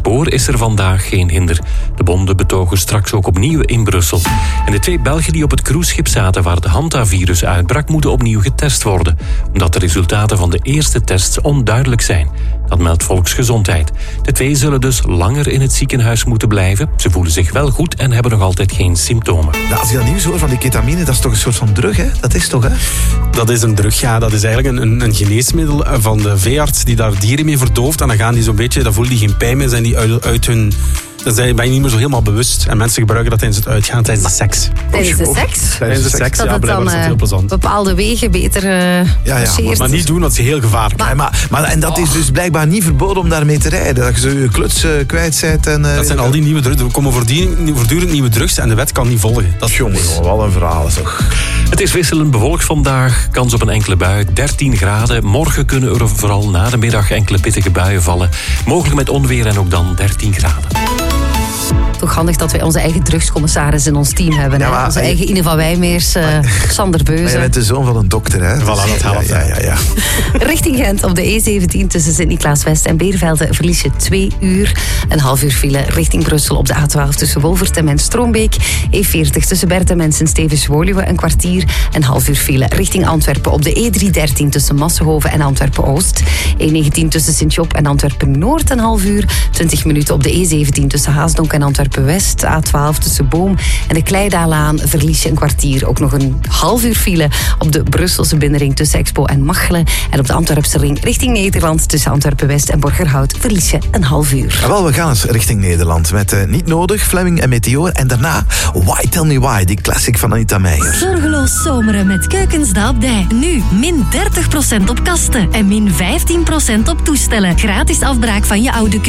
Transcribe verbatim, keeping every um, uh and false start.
spoor is er vandaag geen hinder. De bonden betogen straks ook opnieuw in Brussel. En de twee Belgen die op het cruiseschip zaten waar de hantavirus uitbrak, moeten opnieuw getest worden, omdat de resultaten van de eerste tests onduidelijk zijn. Dat meldt Volksgezondheid. De twee zullen dus langer in het ziekenhuis moeten blijven. Ze voelen zich wel goed en hebben nog altijd geen symptomen. Nou, als je dat nieuws hoort van die ketamine, dat is toch een soort van drug, hè? Dat is toch, hè? Dat is een drug, ja. Dat is eigenlijk een, een geneesmiddel van de veearts die daar dieren mee verdooft. En dan gaan die zo'n beetje, dan voelen die geen pijn meer, zijn die uit, uit hun... Dan ben je niet meer zo helemaal bewust. En mensen gebruiken dat tijdens het uitgaan, tijdens de seks. Tijdens de seks? Tijdens de seks, dat ja, het blijkbaar dan is dat heel plezant. bepaalde wegen beter uh, ja, ja, passeert. Maar niet doen, dat is heel gevaarlijk. Maar, maar, maar, en dat is dus blijkbaar niet verboden om daarmee te rijden. Dat je zo je kluts uh, kwijt bent. En, uh, dat zijn al die nieuwe drugs. Er komen voortdurend, voortdurend nieuwe drugs en de wet kan niet volgen. Dat is jongen, wel een verhaal toch. Het is wisselend bewolkt vandaag. Kans op een enkele bui, dertien graden. Morgen kunnen er vooral na de middag enkele pittige buien vallen. Mogelijk met onweer en ook dan dertien graden. Toch handig dat wij onze eigen drugscommissaris in ons team hebben. Ja, maar, onze eigen Ine van Wijmeers, uh, Sander Beuze. Maar je bent de zoon van een dokter, hè? Voilà, dat helpt. Ja, ja, ja. Richting Gent op de E zeventien tussen Sint-Niklaas-West en Beervelde verlies je twee uur. Een half uur file richting Brussel op de A twaalf tussen Wolvertem en Stroombeek. E veertig tussen Bertem en Sint-Stevens-Woluwe een kwartier. Een half uur file richting Antwerpen op de E driehonderddertien tussen Massenhoven en Antwerpen-Oost. E negentien tussen Sint-Job en Antwerpen-Noord een half uur. twintig minuten op de E zeventien tussen Haasdonk en Antwerpen West, A twaalf tussen Boom en de Kleidaalaan verlies je een kwartier. Ook nog een half uur file op de Brusselse binnenring tussen Expo en Machelen. En op de Antwerpse ring richting Nederland tussen Antwerpen West en Borgerhout verlies je een half uur. Ja, wel, we gaan eens richting Nederland met uh, Niet Nodig, Fleming en Meteor. En daarna Why Tell Me Why, die classic van Anita Meijer. Zorgeloos zomeren met Keukens de Abdij. Nu min dertig procent op kasten en min vijftien procent op toestellen. Gratis afbraak van je oude keuken.